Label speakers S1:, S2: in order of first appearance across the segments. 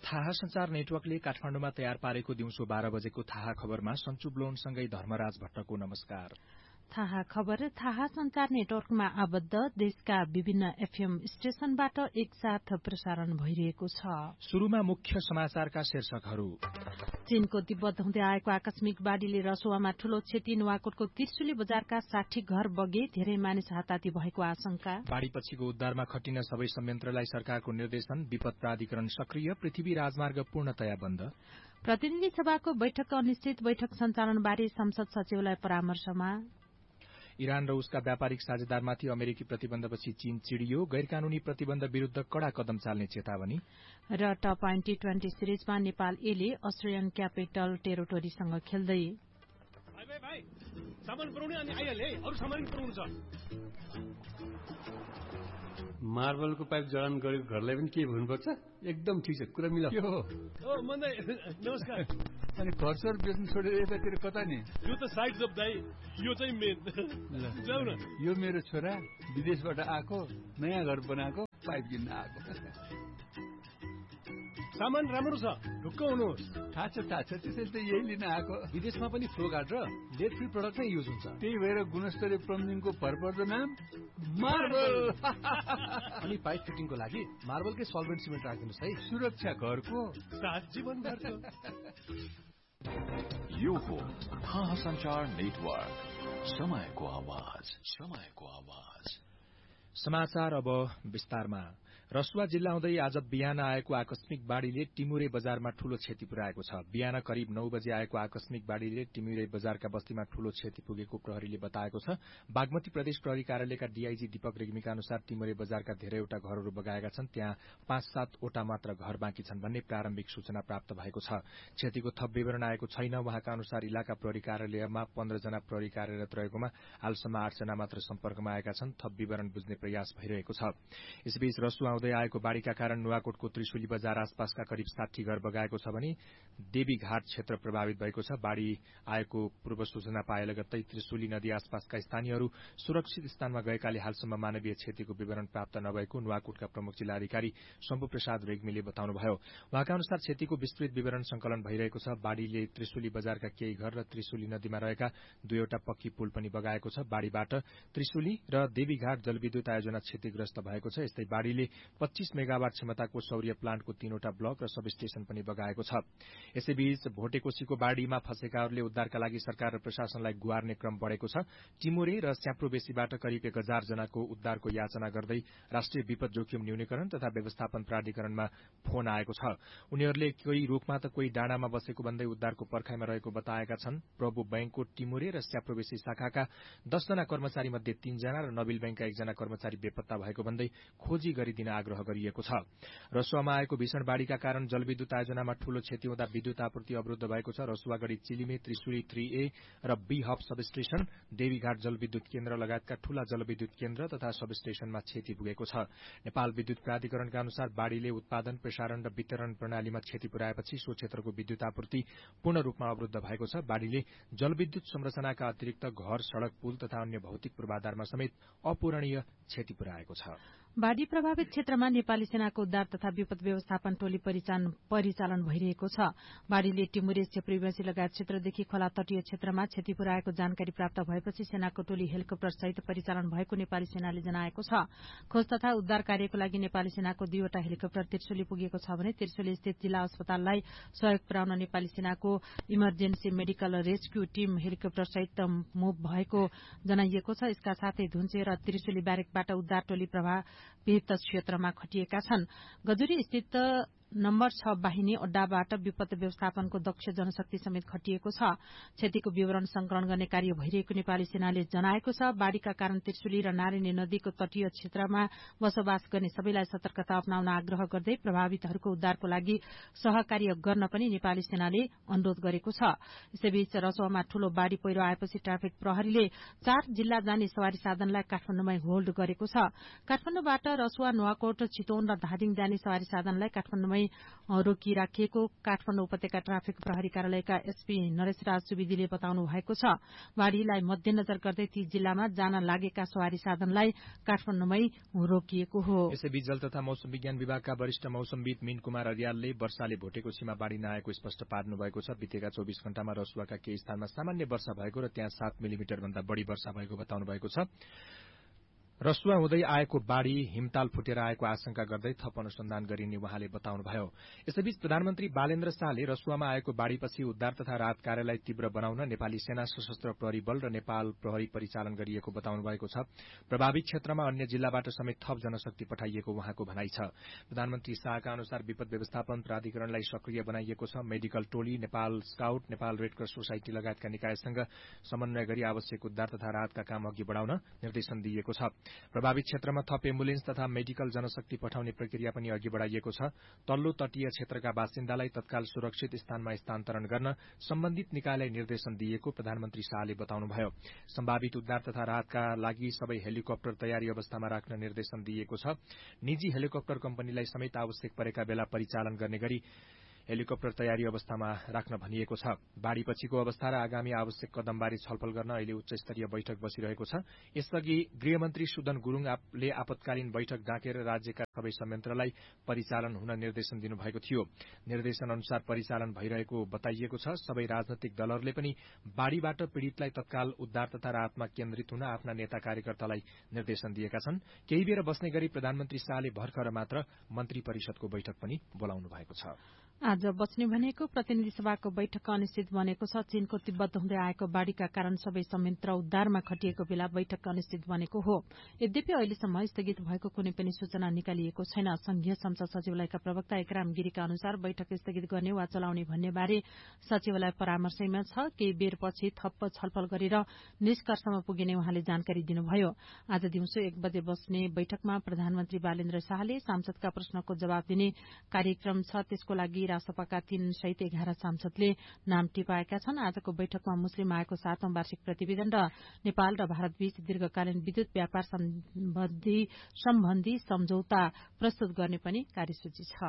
S1: थाहा संचार नेटवर्कले काठमाडौँमा तयार पारेको दिउँसो 12 बजेको थाहा खबरमा सञ्चु ब्लोनसँगै धर्मराज भट्टको नमस्कार।
S2: थाहा खबर थाहा संचार नेटवर्कमा आबद्ध देशका विभिन्न एफएम स्टेशनबाट एकसाथ प्रसारण भइरहेको छ।
S1: शुरूमा मुख्य समाचारका शीर्षकहरू।
S2: चीनको तिब्बत हुँदै आएको आकस्मिक बाढ़ीले रसुवामा ठूलो क्षति, नुवाकोटको त्रिशुली बजारका 60 घर बगे, धेरै मानिस हाताती भएको आशंका।
S1: बाढ़ीपछिको उद्धारमा खटिन सबै संयन्त्रलाई सरकारको निर्देशन, विपद प्राधिकरण सक्रिय, पृथ्वी राजमार्ग पूर्णतया बन्द।
S2: प्रतिनिधि सभाको बैठक अनिश्चित, बैठक सञ्चालनबारे संसद सचिवलाई परामर्शमा।
S1: इरान र उसका व्यापारिक साझेदारमाथि अमेरिकी प्रतिबन्धपछि चीन चिडियो, गैरकानूनी प्रतिबन्ध विरूद्ध कड़ा कदम चाल्ने चेतावनी।
S2: र टप T20 सिरिजमा नेपाल एले अस्ट्रेलियन क्यापिटल टेरिटोरीसँग खेल्दै।
S3: भाइ सामान पुर्याउने अनि आइहाले, अरु सामान पुर्याउनु छ।
S4: मार्बलको पाइप जडान गरेको घरलाई पनि के भन्नुपर्छ? एकदम ठिक छ, कुरा मिला।
S3: ओ मन्दै नमस्कार।
S5: अनि घरसर बेच्नु छोडेर यतातिर कता नि?
S3: यो त साइड जब दाइ, यो चाहिँ मेन। जाऊ न।
S5: यो मेरो छोरा विदेशबाट आएको, नयाँ घर बनाएको, पाइप किन्न आएको।
S3: सामान राम्रो छ, ढुक्क हुनुहोस्।
S5: थाहा छ त्यसैले त यही लिन आएको।
S3: विदेशमा पनि फ्लो गार्ड र लेड फ्री प्रोडक्ट नै युज हुन्छ।
S5: त्यही भएर गुणस्तरीय प्लम्बिङको भरपर्दो नाम मार्बल।
S3: अनि पाइप फिटिङको लागि मार्बलकै सल्भेन्ट सिमेन्ट राखिदिनुहोस् है।
S5: सुरक्षा घरको
S3: साथ जीवनभरको।
S6: यो हो थाहा संचार नेटवर्क, समयको आवाज, समयको आवाज।
S1: समाचार अब विस्तारमा। रसुवा जिल्ला हुँदै आज बिहान आएको आकस्मिक बाढ़ीले टिमुरे बजारमा ठूलो क्षति पुर्याएको छ। बिहान करिब 9 बजे आएको आकस्मिक बाढ़ीले टिमुरे बजारका बस्तीमा ठूलो क्षति पुगेको प्रहरीले बताएको छ। बागमती प्रदेश प्रहरी कार्यालयका डीआईजी दीपक रेग्मीका अनुसार टिमुरे बजारका धेरैवटा घरहरू बगाएका छन्, त्यहाँ 5-7 वटा मात्र घर बाँकी छन् भन्ने प्रारम्भिक सूचना प्राप्त भएको छ। क्षतिको थप विवरण आएको छैन। उहाँका अनुसार इलाका प्रहरी कार्यालयमा 15 जना प्रहरी कार्यरत रहेकोमा हालसम्म 8 जना मात्र सम्पर्कमा आएका छन्। थप विवरण बुझ्ने प्रयास भइरहेको छ। यसबीच रसुवा हुँदै आएको बाढ़ीका कारण नुवाकोटको त्रिशुली बजार आसपासका करिब 60 घर बगाएको छ भने देवीघाट क्षेत्र प्रभावित भएको छ। बाढ़ी आएको पूर्व सूचना पाए लगत्तै त्रिशुली नदी आसपासका स्थानीयहरू सुरक्षित स्थानमा गएकाले हालसम्म मानवीय क्षतिको विवरण प्राप्त नभएको नुवाकोटका प्रमुख जिल्लाधिकारी शम्भु प्रसाद रेग्मीले बताउनुभयो। उहाँका अनुसार क्षतिको विस्तृत विवरण संकलन भइरहेको छ। बाढ़ीले त्रिशुली बजारका केही घर र त्रिशुली नदीमा रहेका 2वटा पक्की पुल पनि बगाएको छ। बाढ़ीबाट त्रिशुली र देवीघाट जलविद्युत आयोजना क्षतिग्रस्त भएको छ। यस्तै बाढ़ीले 25 मेगावाट क्षमताको सौर्य प्लान्टको 3वटा ब्लक र सब स्टेशन पनि बगाएको छ। यसैबीच भोटेकोशीको बाढ़ीमा फँसेकाहरूले उद्धारका लागि सरकार र प्रशासनलाई गुहार्ने क्रम बढ़ेको छ। टिमुरे र स्याप्रोबेसीबाट करिब 1000 जनाको उद्धारको याचना गर्दै राष्ट्रिय विपद जोखिम न्यूनीकरण तथा व्यवस्थापन प्राधिकरणमा फोन आएको छ। उनीहरूले कोही रूखमा त कोही डाँडामा बसेको भन्दै उद्धारको पर्खाइमा रहेको बताएका छन्। प्रभु बैंकको टिमुरे र स्याप्रोबेसी शाखाका 10 जना कर्मचारी मध्ये 3 जना र नबिल बैंकका 1 जना कर्मचारी बेपत्ता भएको भन्दै खोजी गरिदिन आग्रह गरिएको छ। रसुवामा आएको भीषण बाढ़ीका कारण जलविद्युत आयोजनामा ठूलो क्षति हुँदा विद्युत आपूर्ति अवरुद्ध भएको छ। रसुवागढ़ी चिलिमे त्रिशुली 3A र B हब सब स्टेशन, देवीघाट जलविद्युत केन्द्र लगायतका ठूला जलविद्युत केन्द्र तथा सब स्टेशनमा क्षति पुगेको छ। नेपाल विद्युत प्राधिकरणका अनुसार बाढ़ीले उत्पादन, प्रसारण र वितरण प्रणालीमा क्षति पुर्याएपछि सो क्षेत्रको विद्युत आपूर्ति पूर्ण रूपमा अवरुद्ध भएको छ। बाढ़ीले जलविद्युत संरचनाका अतिरिक्त घर, सड़क, पुल तथा अन्य भौतिक पूर्वाधारमा समेत अपूरणीय क्षति पुर्याएको छ।
S2: बाढ़ी प्रभावित क्षेत्रमा नेपाली सेनाको उद्धार तथा विपद व्यवस्थापन टोली परिचालन भइरहेको छ। बाढ़ीले टिमुरे, चेप्रीबेसी लगायत क्षेत्रदेखि खोला तटीय क्षेत्रमा क्षति पुर्याएको जानकारी प्राप्त भएपछि सेनाको टोली हेलिकप्टर सहित परिचालन भएको नेपाली सेनाले जनाएको छ। खोज तथा उद्धार कार्यको लागि नेपाली सेनाको 2वटा हेलिकप्टर त्रिशुली पुगेको छ भने त्रिशुली स्थित जिल्ला अस्पताललाई सहयोग पुर्याउन नेपाली सेनाको emergency medical rescue team helicopter सहित मुभ भएको जनाइएको छ। यसका साथै धुन्चे र त्रिशुली ब्यारेकबाट उद्धार टोली प्रभावित क्षेत्रमा खटिएका छन्। गजुरी स्थित नम्बर 6 बाहिनी अड्डाबाट विपद व्यवस्थापनको दक्ष जनशक्ति समेत खटिएको छ। क्षतिको विवरण संकलन गर्ने कार्य भइरहेको नेपाली सेनाले जनाएको छ। बाढ़ीका कारण त्रिशुली र नारायणी नदीको तटीय क्षेत्रमा बसोबास गर्ने सबैलाई सतर्कता अपनाउन आग्रह गर्दै प्रभावितहरूको उद्धारको लागि सहकार्य गर्न पनि नेपाली सेनाले अनुरोध गरेको छ। यसैबीच रसुवामा ठूलो बाढ़ी पहिरो आएपछि ट्राफिक प्रहरीले 4 जिल्ला जाने सवारी साधनलाई काठमाडौँमै होल्ड गरेको छ। काठमाडौँबाट रसुवा, नुवाकोट, चितवन र धादिङ जाने सवारी साधनलाई काठमाडौँमै काठमाडौँमै रोकिराखिएको काठमाडौँ उपत्यका ट्राफिक प्रहरी कार्यालयका एसपी नरेशराज सुवेदीले बताउनु भएको छ। बाढ़ीलाई मध्यनजर गर्दै ती जिल्लामा जान लागेका सवारी साधनलाई काठमाडौँमै रोकिएको हो।
S1: यसैबीच जल तथा मौसम विज्ञान विभागका वरिष्ठ मौसमविद मीन कुमार अर्यालले वर्षाले भोटेको सीमा बाढ़ी नआएको स्पष्ट पार्नु भएको छ। बितेका 24 घण्टामा रसुवाका केही स्थानमा सामान्य वर्षा भएको र त्यहाँ 7 मिलिमिटर भन्दा बढ़ी वर्षा भएको बताउनु भएको छ। रसुवा हुँदै आएको बाढ़ी हिमताल फुटेर आएको आशंका गर्दै थप अनुसन्धान गरिने उहाँले बताउनुभयो। यसैबीच प्रधानमन्त्री बालेन्द्र शाहले रसुवामा आएको बाढ़ीपछि उद्धार तथा राहत कार्यलाई तीव्र बनाउन नेपाली सेना, सशस्त्र प्रहरी बल र नेपाल प्रहरी परिचालन गरिएको बताउनु भएको छ। प्रभावित क्षेत्रमा अन्य जिल्लाबाट समेत थप जनशक्ति पठाइएको उहाँको भनाइ छ। प्रधानमन्त्री शाहका अनुसार विपद व्यवस्थापन प्राधिकरणलाई सक्रिय बनाइएको छ। मेडिकल टोली, Nepal scout, Nepal red cross society लगायतका निकायसँग समन्वय गरी आवश्यक उद्धार तथा राहतका काम अघि बढ़ाउन निर्देशन दिइएको छ। प्रभावित क्षेत्रमा थप एम्बुलेन्स तथा मेडिकल जनशक्ति पठाउने प्रक्रिया पनि अघि बढ़ाइएको छ। तल्लो तटीय क्षेत्रका बासिन्दालाई तत्काल सुरक्षित स्थानमा स्थानान्तरण गर्न सम्बन्धित निकायलाई निर्देशन दिएको प्रधानमन्त्री शाहले बताउनुभयो। सम्भावित उद्धार तथा राहतका लागि सबै हेलिकप्टर तयारी अवस्थामा राख्न निर्देशन दिइएको छ। निजी हेलिकप्टर कम्पनीलाई समेत आवश्यक परेका बेला परिचालन गर्ने गरी हेलिकप्टर तयारी अवस्थामा राख्न भनिएको छ। बाढ़ीपछिको अवस्था र आगामी आवश्यक कदमबारे छलफल गर्न अहिले उच्चस्तरीय बैठक बसिरहेको छ। यसअघि गृहमन्त्री सुदन गुरूङले आपतकालीन बैठक डाकेर राज्यका सबै संयन्त्रलाई परिचालन हुन निर्देशन दिनुभएको थियो। निर्देशन अनुसार परिचालन भइरहेको बताइएको छ। सबै राजनैतिक दलहरूले पनि बाढ़ीबाट पीड़ितलाई तत्काल उद्धार तथा राहतमा केन्द्रित हुन आफ्ना नेता कार्यकर्तालाई निर्देशन दिएका छन्। केही बेर बस्ने गरी प्रधानमन्त्री शाहले भर्खर मात्र मन्त्री परिषदको बैठक पनि बोलाउनु भएको छ।
S2: आज बस्ने भनेको प्रतिनिधि सभाको बैठक अनिश्चित बनेको छ। चीनको तिब्बत हुँदै आएको बाढ़ीका कारण सबै संयन्त्र उद्धारमा खटिएको बेला बैठक अनिश्चित बनेको हो। यद्यपि अहिलेसम्म स्थगित भएको कुनै पनि सूचना निकालिएको छैन। संघीय संसद सचिवालयका प्रवक्ता इकराम गिरीका अनुसार बैठक स्थगित गर्ने वा चलाउने भन्ने बारे सचिवालय परामर्शमा छ। केही बेरपछि थप छलफल गरेर निष्कर्षमा पुगिने उहाँले जानकारी दिनुभयो। आज दिउँसो 1 बजे बस्ने बैठकमा प्रधानमन्त्री बालेन्द्र शाहले सांसदका प्रश्नको जवाब दिने कार्यक्रम छ। त्यसको लागि रासपाका 3 सहित 11 सांसदले नाम टिपाएका छन्। आजको बैठकमा मुस्लिम आयोगको 7औं वार्षिक प्रतिवेदन र नेपाल र भारतबीच दीर्घकालीन विद्युत व्यापार सम्बन्धी सम्झौता प्रस्तुत गर्ने पनि कार्यसूची छ।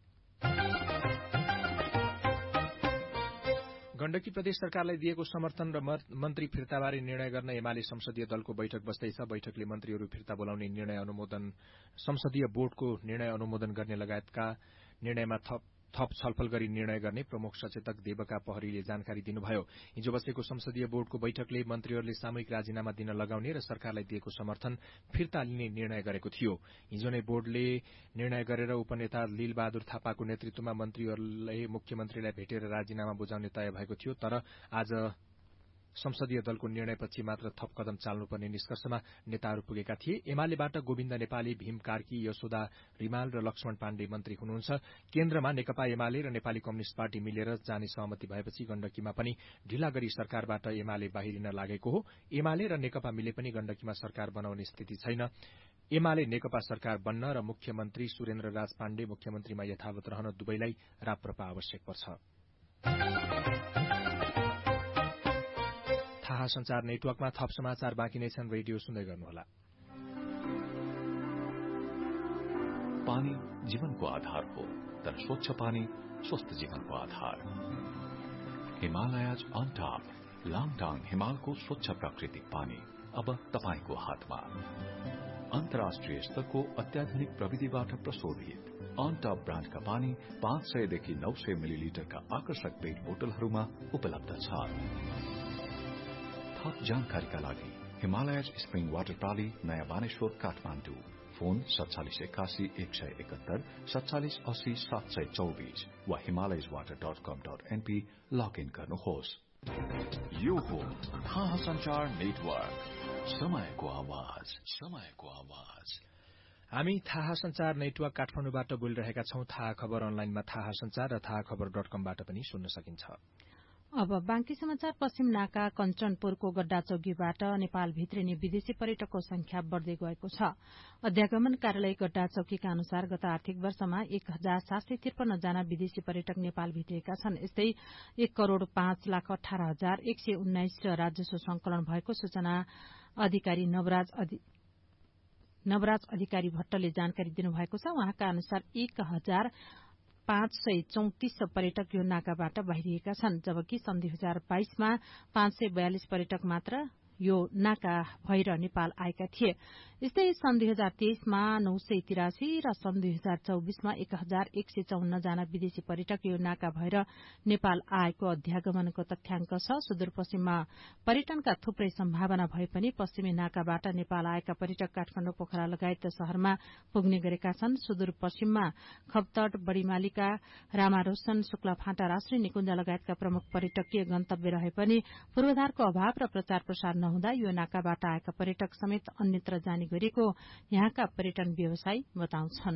S1: गण्डकी प्रदेश सरकारलाई दिएको समर्थन र मन्त्री फिर्ताबारे निर्णय गर्न एमाले संसदीय दलको बैठक बस्दैछ। बैठकले मन्त्रीहरू फिर्ता बोलाउने संसदीय बोर्डको निर्णय अनुमोदन गर्ने लगायतका निर्णयमा थप छलफल गरी निर्णय गर्ने प्रमुख सचेतक देवका पहरीले जानकारी दिनुभयो। हिजो बसेको संसदीय बोर्डको बैठकले मन्त्रीहरूले सामूहिक राजीनामा दिन लगाउने र सरकारलाई दिएको समर्थन फिर्ता लिने निर्णय गरेको थियो। हिजो नै बोर्डले निर्णय गरेर उपनेता लीलबहादुर थापाको नेतृत्वमा मन्त्रीहरूले मुख्यमन्त्रीलाई भेटेर राजीनामा बुझाउने तय भएको थियो। तर आज संसदीय दलको निर्णयपछि मात्र थप कदम चाल्नुपर्ने निष्कर्षमा नेताहरू पुगेका थिए। एमालेबाट गोविन्द नेपाली, भीम कार्की, यशोदा रिमाल र लक्ष्मण पाण्डे मन्त्री हुनुहुन्छ। केन्द्रमा नेकपा एमाले र नेपाली कम्युनिष्ट पार्टी मिलेर जाने सहमति भएपछि गण्डकीमा पनि ढिला गरी सरकारबाट एमाले बाहिरिन लागेको हो। एमाले र नेकपा मिले पनि गण्डकीमा सरकार बनाउने स्थिति छैन। एमाले नेकपा सरकार बन्न र मुख्यमन्त्री सुरेन्द्र राज पाण्डे मुख्यमन्त्रीमा यथावत रहन दुवैलाई राप्रपा आवश्यक पर्छ। थाहा संचार नेटवर्कमा थप समाचार बाँकी नै छन्। रेडियो सुन्दै गर्नुहोला।
S6: पानी जीवनको आधार हो, तर स्वच्छ पानी स्वस्थ जीवनको आधार। हिमालयज अन टप लाङटाङ हिमालको स्वच्छ प्राकृतिक पानी अब तपाईको हातमा। अन्तर्राष्ट्रिय स्तरको अत्याधुनिक प्रविधिबाट प्रशोधित अन टप ब्रान्डका पानी 500 देखि 900 मिलिलिटरका आकर्षक पेट बोतलहरूमा उपलब्ध छ। थप जानकारीका लागि हिमालयज स्प्रिङ वाटर प्राली, नयाँ बानेश्वर, काठमाडौँ। फोन 4781 171 4780 724 वा himalayaswater.com.np लगइन गर्नुहोस्। यो हो थाहा संचार नेटवर्क, समयको आवाज, समयको आवाज।
S1: हामी थाहा संचार नेटवर्क काठमाडौँबाट बोलिरहेका छौं। थाहा खबर अनलाइनमा थाहा संचार र थाहाखबर.com-बाट पनि सुन्न सकिन्छ।
S2: अब बाँकी समाचार। पश्चिम नाका कञ्चनपुरको गड्डा चौकीबाट नेपाल भित्रिने विदेशी पर्यटकको संख्या बढ्दै गएको छ। अध्यागमन कार्यालय गड्डा चौकीका अनुसार गत आर्थिक वर्षमा 1753 जना विदेशी पर्यटक नेपाल भित्रिएका छन्। यस्तै 1,05,18,119 राजस्व संकलन भएको सूचना अधिकारी नवराज अधिकारी भट्टले जानकारी दिनुभएको छ। उहाँका अनुसार 1,000 534 पर्यटक यो नाकाबाट बाहिरिएका छन्, जबकि सन् 2022 मा 542 पर्यटक मात्र यो नाका भएर नेपाल आएका थिए। यस्तै सन् 2023 मा 983 र सन् 2024 मा 1154 जना विदेशी पर्यटक यो नाका भएर नेपाल आएको अध्यागमनको तथ्याङ्क छ। सुदूरपश्चिममा पर्यटनका थुप्रै सम्भावना भए पनि पश्चिमी नाकाबाट नेपाल आएका पर्यटक काठमाडौँ, पोखरा लगायत शहरमा पुग्ने गरेका छन्। सुदूरपश्चिममा खप्तड, बड़ीमालिका, रामारोशन, शुक्लाफाँटा, राष्ट्रिय निकुञ्ज लगायतका प्रमुख पर्यटकीय गन्तव्य रहे पनि पूर्वाधारको अभाव र प्रचार प्रसार नहुँदा यो नाकाबाट आएका पर्यटक समेत अन्यत्र जाने गरेको यहाँका पर्यटन व्यवसायी बताउँछन्।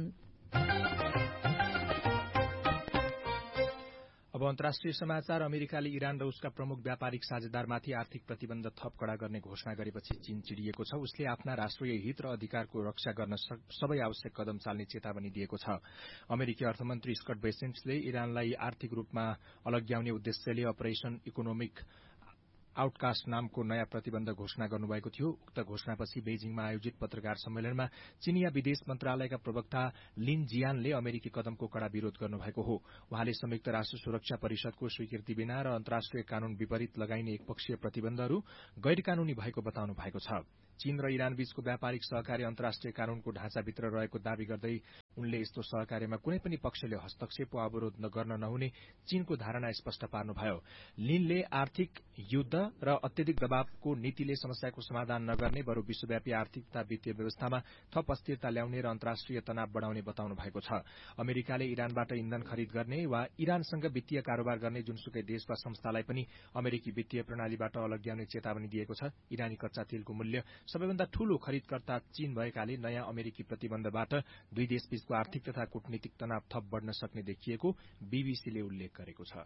S1: अब अन्तर्राष्ट्रिय समाचार। अमेरिकाले इरान र उसका प्रमुख व्यापारिक साझेदारमाथि आर्थिक प्रतिबन्ध थप कड़ा गर्ने घोषणा गरेपछि चीन चिडिएको छ। उसले आफ्ना राष्ट्रिय हित र अधिकारको रक्षा गर्न सबै आवश्यक कदम चाल्ने चेतावनी दिएको छ। अमेरिकी अर्थमन्त्री स्कट बेसेन्ट्सले इरानलाई आर्थिक रूपमा अलग्याउने उद्देश्यले अपरेशन इकोनोमिक आउटकास्ट नामको नयाँ प्रतिबन्ध घोषणा गर्नुभएको थियो। उक्त घोषणापछि बेजिङमा आयोजित पत्रकार सम्मेलनमा चीनिया विदेश मन्त्रालयका प्रवक्ता लिन जियानले अमेरिकी कदमको कड़ा विरोध गर्नुभएको हो। उहाँले संयुक्त राष्ट्र सुरक्षा परिषदको स्वीकृति बिना र अन्तर्राष्ट्रिय कानून विपरीत लगाइने एकपक्षीय प्रतिबन्धहरू गैर कानूनी भएको बताउनु भएको छ। चीन र इरान बीचको व्यापारिक सहकार्य अन्तर्राष्ट्रिय कानूनको ढाँचाभित्र रहेको दावी गर्दै उनले यस्तो सहकार्यमा कुनै पनि पक्षले हस्तक्षेप वा अवरोध गर्न नहुने चीनको धारणा स्पष्ट पार्नुभयो। लिनले आर्थिक युद्ध र अत्यधिक दबावको नीतिले समस्याको समाधान नगर्ने, बरु विश्वव्यापी आर्थिक तथा वित्तीय व्यवस्थामा थप अस्थिरता ल्याउने र अन्तर्राष्ट्रिय तनाव बढ़ाउने बताउनु भएको छ। अमेरिकाले इरानबाट इन्धन खरिद गर्ने वा इरानसँग वित्तीय कारोबार गर्ने जुनसुकै देश वा संस्थालाई पनि अमेरिकी वित्तीय प्रणालीबाट अलग्याउने चेतावनी दिएको छ। इरानी कच्चा तेलको मूल्य सबैभन्दा ठूलो खरिदकर्ता चीन भएकाले नयाँ अमेरिकी प्रतिबन्धबाट दुई देशबीचको आर्थिक तथा कूटनीतिक तनाव थप बढ़न सक्ने देखिएको बीबीसीले उल्लेख गरेको छ।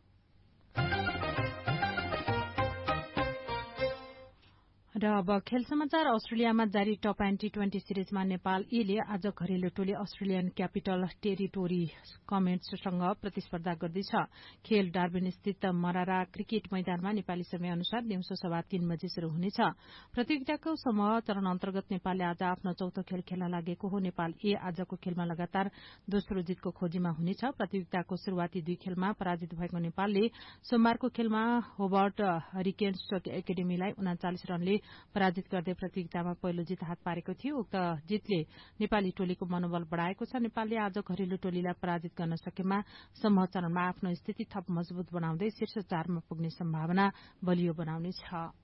S2: र अब खेल समाचार। अस्ट्रेलियामा जारी टप 20 सिरिजमा नेपाल एले आज घरेलु टोली अस्ट्रेलियन क्यापिटल टेरिटोरी कमेन्ट्ससँग प्रतिस्पर्धा गर्दैछ। खेल डार्बिन स्थित मरारा क्रिकेट मैदानमा नेपाली समय अनुसार दिउँसो 3:15 बजे शुरू हुनेछ। प्रतियोगिताको समूह चरण अन्तर्गत नेपालले आज आफ्नो चौथो खेल खेल्न लागेको हो। नेपाल ए आजको खेलमा लगातार दोस्रो जितको खोजीमा हुनेछ। प्रतियोगिताको शुरूआती 2 खेलमा पराजित भएको नेपालले सोमबारको खेलमा होबर्ट हरिकेन्स एकाडेमीलाई 39 रनले पराजित गर्दै प्रतियोगितामा पहिलो जित हात पारेको थियो। उक्त जितले नेपाली टोलीको मनोबल बढ़ाएको छ। नेपालले आज घरेलु टोलीलाई पराजित गर्न सकेमा समूह चरणमा आफ्नो स्थिति थप मजबूत बनाउँदै शीर्ष 4 मा पुग्ने सम्भावना बलियो बनाउनेछ।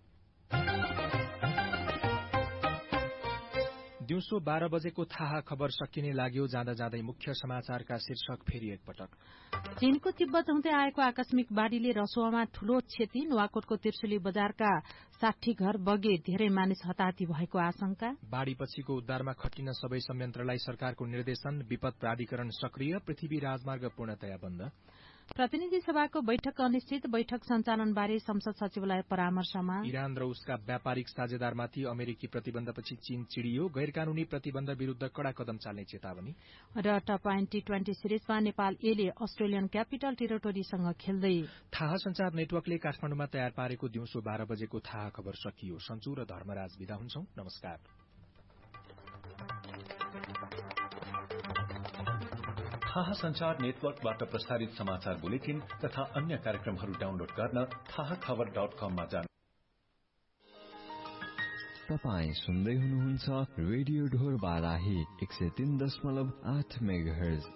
S1: दिउँसो 12 बजेको थाहा खबर सकिने लाग्यो। जाँदा जाँदै मुख्य समाचारका शीर्षक फेरि एकपटक।
S2: चीनको तिब्बत हुँदै आएको आकस्मिक बाढ़ीले रसुवामा ठूलो क्षति। नुवाकोटको त्रिशुली बजारका 60 घर बगे, धेरै मानिस हताहती भएको आशंका।
S1: बाढ़ीपछिको उद्धारमा खटिन सबै संयन्त्रलाई सरकारको निर्देशन। विपद प्राधिकरण सक्रिय। पृथ्वी राजमार्ग पूर्णतया बन्द।
S2: प्रतिनिधि सभाको बैठक अनिश्चित। बैठक सञ्चालन बारे संसद सचिवालय परामर्शमा।
S1: इरान र उसका व्यापारिक साझेदारमाथि अमेरिकी प्रतिबन्धपछि चीन चिडियो। गैर कानूनी प्रतिबन्ध विरूद्ध कड़ा कदम चाल्ने चेतावनी।
S2: र टप 20 सिरिजमा नेपाल एले अस्ट्रेलियन क्यापिटल टेरिटोरीसँग खेल्दै।
S1: थाहा संचार नेटवर्कले काठमाडौँमा तयार पारेको दिउँसो 12 बजेको थाहा खबर सकियो। सन्चु र धर्मराज बिदा हुन्छौं। नमस्कार।
S6: थाहा संचार नेटवर्कबाट प्रसारित समाचार बुलेटिन तथा अन्य कार्यक्रमहरू डाउनलोड गर्न थाहाखबर.com मा जानु।
S7: तपाई सुन्दै हुनुहुन्छ रेडियो ढोर बाराही 103.8 मेगाहर्ज।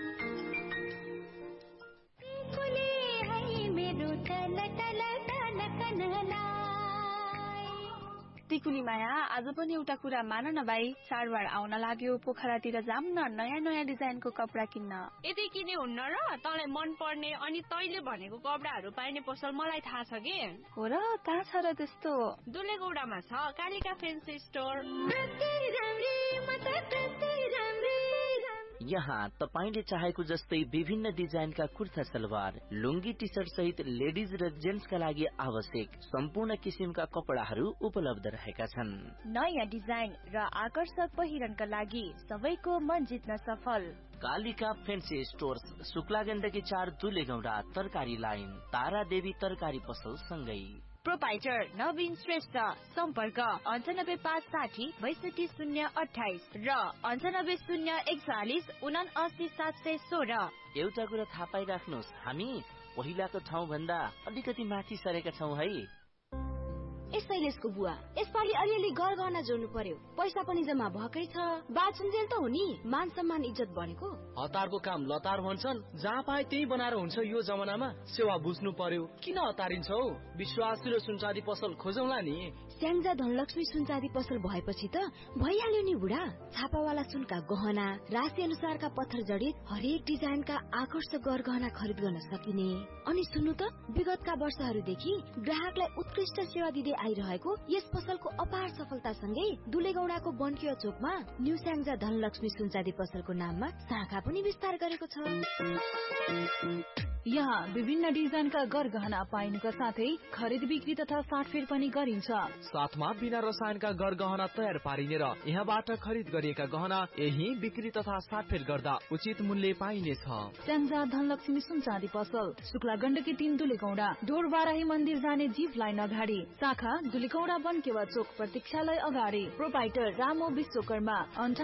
S8: टिकुली माया, आज पनि एउटा कुरा मान न भाइ, चाडबाड आउन लाग्यो। पोखरातिर जाम न, नयाँ नयाँ डिजाइनको कपडा किन्न।
S9: यदि किने हुन्न र तँलाई मन पर्ने अनि तैले भनेको कपडाहरू पाइने पसल मलाई थाहा छ के।
S8: हो र, कहाँ छ र त्यस्तो?
S9: दुलेगौडामा छ कालिका फेन्सी स्टोर।
S10: यहाँ तपाईले चाहेको जस्तै विभिन्न डिजाइनका कुर्ता सलवार, लुङ्गी, टी सर्ट सहित लेडिज र जेन्ट्सका लागि आवश्यक सम्पूर्ण किसिमका कपडाहरू उपलब्ध रहेका छन्।
S8: नयाँ डिजाइन र आकर्षक पहिरनका लागि सबैको मन जित्न सफल।
S10: कालिका फेन्सी स्टोर्स, शुक्ला गण्डकी 4 दुलेगौडा, तरकारी लाइन, तारा देवी तरकारी पसल सँगै।
S11: प्रोपाइटर नवीन श्रेष्ठ सम्पर्क 9856062028 र 9804179716।
S10: एउटा कुरा थाहा पाइराख्नुहोस्, हामी पहिलाको ठाउँ भन्दा अलिकति माथि सरेका छौँ है।
S12: शैलेशको बुवा, यसपालि अलिअलि गरगहना जोड्नु पर्यो, पैसा पनि जम्मा भएकै छ। बाचुन्जेल त हो नि, मान सम्मान इज्जत बनेको।
S13: हतारको काम लतार भन्छन्, जहाँ पाए त्यही बनाएर हुन्छ। यो जमानामा सेवा बुझ्नु पर्यो, किन हतारिन्छौ? विश्वासिलो सुनचाँदी पसल खोजौँला नि।
S12: स्याङ्जा धनलक्ष्मी सुनचाँदी पसल भएपछि त भइहाल्यो नि बुढा। छापावाला सुनका गहना, राशि अनुसारका पत्थर जडित हरेक डिजाइनका आकर्षक गरगहना खरिद गर्न सकिने। अनि सुन्नु त, विगतका वर्षहरूदेखि ग्राहकलाई उत्कृष्ट सेवा दिँदै आइरहेको यस पसलको अपार सफलतासँगै दुलेगौडाको बन्किया चोकमा न्यू स्याङ्जा धनलक्ष्मी सुनचाँदी पसलको नाममा शाखा पनि विस्तार गरेको छ।
S14: यहाँ विभिन्न डिजाइनका गरगहना पाइनुका साथै खरिद बिक्री तथा साटफेर पनि गरिन्छ।
S13: साथमा बिना रसायनका गरगहना तयार पारिने र यहाँबाट खरिद गरिएका गहना यही बिक्री तथा साटफेर गर्दा उचित मूल्य पाइनेछ।
S14: स्याङ्जा धनलक्ष्मी सुनचाँदी पसल, शुक्ला गण्डकी 3 दुलेगौडा, ढोरबाराही मन्दिर जाने जीप लाइन अगाडि, शाखा दुलेगौडा बन्केवा चोक प्रतीक्षालय अगाडि। प्रोपाइटर रामो विश्वकर्मा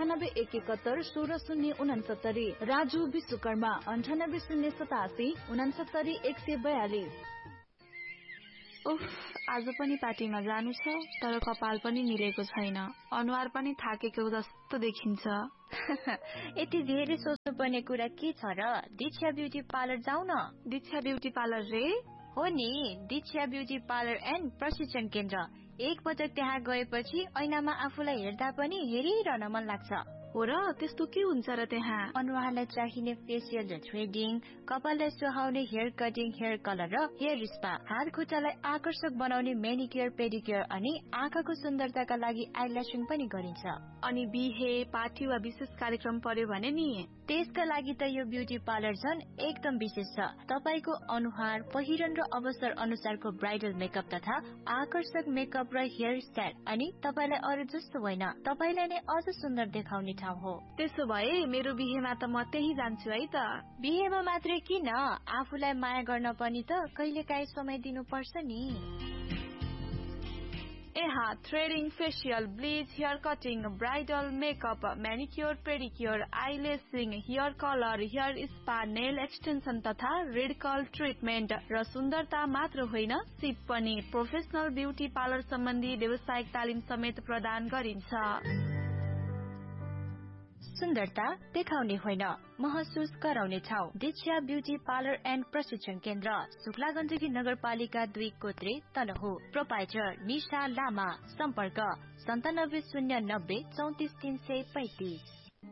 S14: 9871166069, राजु विश्वकर्मा 98087 69
S8: उफ, आज पनि पार्टीमा जानु छ, तर कपाल पनि मिलेको छैन, अनुहार पनि थाकेको जस्तो देखिन्छ।
S11: यति धेरै सोच्नु पर्ने कुरा के छ र? दीक्षा ब्युटी पार्लर जाऊ न।
S8: दीक्षा ब्युटी पार्लर रे?
S11: हो नि, दीक्षा ब्युटी पार्लर एन्ड प्रशिक्षण केन्द्र। एक पटक त्यहाँ गएपछि ऐनामा आफूलाई हेर्दा पनि हेरिरहन मन लाग्छ।
S8: हो र, त्यस्तो के हुन्छ र त्यहाँ?
S11: अनुहारलाई चाहिने फेसियल र थ्रेडिङ, कपाललाई सुहाउने हेयर कटिङ, हेयर कलर र हेयर स्पा, हात खुट्टालाई आकर्षक बनाउने मेनिक्योर पेडिक्योर अनि आँखाको सुन्दरताका लागि आइल्यासिङ पनि गरिन्छ।
S8: अनि बिहे, पार्टी वा विशेष कार्यक्रम पर्यो भने नि
S11: त्यसका लागि त यो ब्युटी पार्लर झन् एकदम विशेष छ। तपाईको अनुहार, पहिरन र अवसर अनुसारको ब्राइडल मेकअप तथा आकर्षक मेकअप र हेयर स्टाइल, अनि तपाईलाई अरू जस्तो होइन, तपाईलाई नै अझ सुन्दर देखाउने ठाउँ हो।
S8: त्यसो भए मेरो बिहेमा त म त्यही जान्छु है त।
S11: बिहेमा मात्रै किन, आफूलाई माया गर्न पनि त कहिलेकाहीँ समय दिनुपर्छ नि।
S8: यहाँ threading, facial, bleach, hair cutting, bridal makeup, म्यानिक्योर pedicure, आइलेसिङ, hair colour, hair spa, nail extension तथा रेड कर्ल ट्रिटमेन्ट र सुन्दरता मात्र होइन, सिप पनि। प्रोफेसनल ब्युटी पार्लर सम्बन्धी व्यावसायिक तालिम समेत प्रदान गरिन्छ।
S11: सुन्दरता देखाउने होइन, महसुस गराउने ठाउँ। दीक्षा ब्युटी पार्लर एन्ड प्रशिक्षण केन्द्र, शुक्ला गण्डकी नगरपालिका 2 कोत्रे तनहु। प्रोपाइटर निशा लामा, सम्पर्क 9709 34335।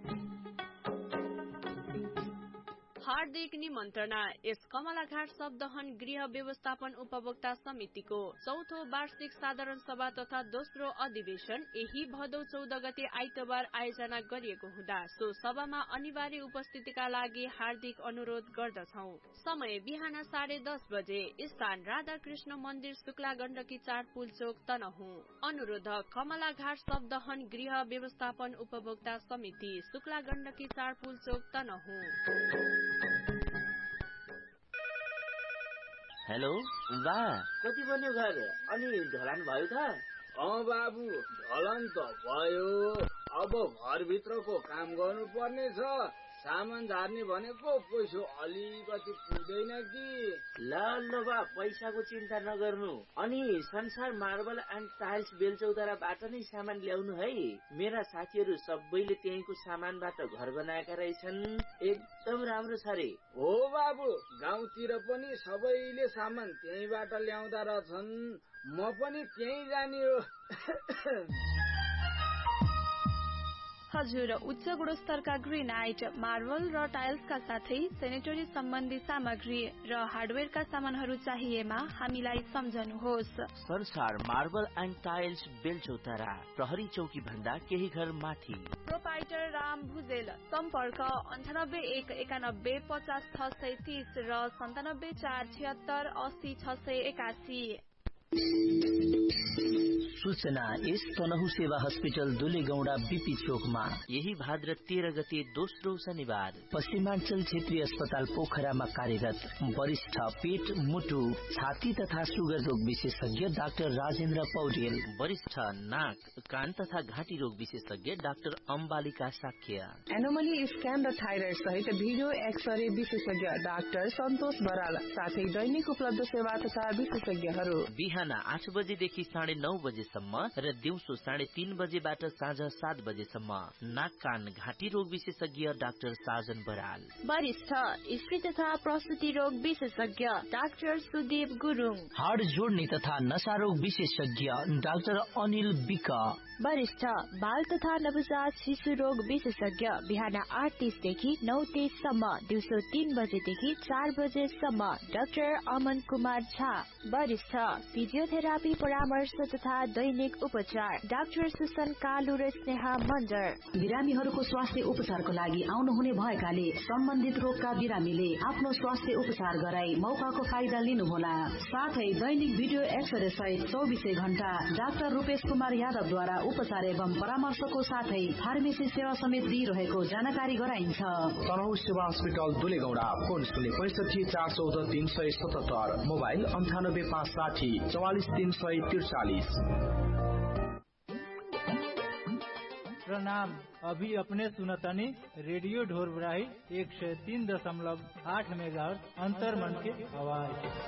S9: हार्दिक निमन्त्रणा यस कमलाघाट सबदहन गृह व्यवस्थापन उपभोक्ता समितिको चौथो वार्षिक साधारण सभा तथा दोस्रो अधिवेशन यही भदौ 14 गते आइतबार आयोजना गरिएको हुँदा सो सभामा अनिवार्य उपस्थितिका लागि हार्दिक अनुरोध गर्दछौ। समय बिहान 10:30 बजे, स्थान राधाकृष्ण मन्दिर, शुक्ला गण्डकी 4 पुलचोक तनहु। अनुरोधक कमलाघाट सबदहन गृह व्यवस्थापन उपभोक्ता समिति, शुक्ला गण्डकी 4 पुलचोक तनहु।
S10: हेलो बा, कति बन्यो घर अनि ढलान भयो त?
S15: बाबु, ढलान त भयो, अब घरभित्रको काम गर्नुपर्ने छ। सामान झार्ने भनेको पैसा अलिकति पुग्दैन कि।
S10: ल बा, पैसाको चिन्ता नगर्नु। अनि संसार मार्बल एन्ड टाइल्स बेलचौताराबाट नै सामान ल्याउनु है। मेरा साथीहरू सबैले त्यहीँको सामानबाट घर बनाएका रहेछन्, एकदम राम्रो छ रे।
S15: हो बाबु, गाउँतिर पनि सबैले सामान त्यहीँबाट ल्याउँदा रहेछन्, म पनि त्यहीँ जाने हो।
S8: हजुर, उच्च गुणस्तरका ग्रेनाइट, मार्बल र टाइल्सका साथै सेनेटरी सम्बन्धी सामग्री र हार्डवेयरका सामानहरू चाहिएमा हामीलाई सम्झनुहोस्।
S10: संसार मार्बल एन्ड टाइल्स बेलचौतारा, प्रहरी चौकी भन्दा केही घर माथि।
S8: प्रोपाइटर राम भुजेल, सम्पर्क 9819150630 र 9746780681।
S16: सूचना यस तनहु सेवा हस्पिटल दुलेगौडा बीपी चोकमा
S10: यही भाद्र 13 गते दोस्रो शनिबार
S16: पश्चिमाञ्चल क्षेत्रीय अस्पताल पोखरामा कार्यरत वरिष्ठ पेट मुटु छाती तथा सुगर रोग विशेषज्ञ डाक्टर राजेन्द्र पौडेल,
S10: वरिष्ठ नाक कान तथा घाँटी रोग विशेषज्ञ doctor Ambalika Shakya,
S17: anomaly scan र थाइराइड सहित भिडियो एक्सरे विशेषज्ञ डाक्टर सन्तोष बराल, साथै दैनिक उपलब्ध सेवा तथा विशेषज्ञहरू।
S10: बिहान 8 बजेदेखि 9:30 बजेसम्म र दिउँसो 3:30 बजेबाट साँझ 7 बजेसम्म। नाक कान घाँटी रोग विशेषज्ञ डाक्टर साजन बराल,
S11: वरिष्ठ स्त्री तथा प्रसुति रोग विशेषज्ञ डाक्टर सुदीप गुरुङ,
S16: हाड जोड्ने तथा नशा रोग विशेषज्ञ डाक्टर अनिल विक,
S11: वरिष्ठ बाल तथा नवजात शिशु रोग विशेषज्ञ बिहान 8:30 देखि 9:30 सम्म, दिउँसो 3 बजेदेखि 4 बजेसम्म डाक्टर अमन कुमार झा, वरिष्ठ फिजियोथेरापी परामर्श तथा दैनिक उपचार डाक्टर सुसन कालु र स्नेहा मन्जर।
S18: बिरामीहरूको स्वास्थ्य उपचारको लागि आउनुहुने भएकाले सम्बन्धित रोगका बिरामीले आफ्नो स्वास्थ्य उपचार गराई मौकाको फाइदा लिनुहोला। साथै दैनिक भिडियो एक्सरे सहित 24 घण्टा डाक्टर रूपेश कुमार यादवद्वारा उपचार एवं परामर्शको साथै फार्मेसी सेवा समेत दिइरहेको जानकारी गराइन्छ।
S19: तनहु सेवा हस्पिटल दुलेगौडा, फोन 065 414 377, मोबाइल 98 560 44 343।
S20: प्रणाम, अभी अपने सुनतनी रेडियो ढोरबराही 103.8 मेगाहर्ट्ज अंतर्मन की आवाज।